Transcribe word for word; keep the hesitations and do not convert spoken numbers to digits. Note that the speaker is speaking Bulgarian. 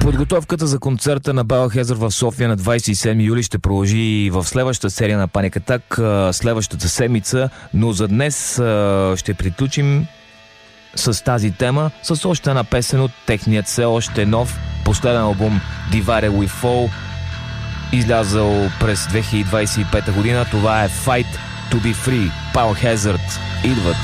Подготовката за концерта на Biohazard в София на двадесет и седми юли ще продължи и в следващата серия на Panic Attack следващата седмица, но за днес ще приключим с тази тема с още една песен от техният все още нов последен албум Divided We Fall, излязъл през две хиляди двадесет и пета година. Това е Fight to be Free. Biohazard идват.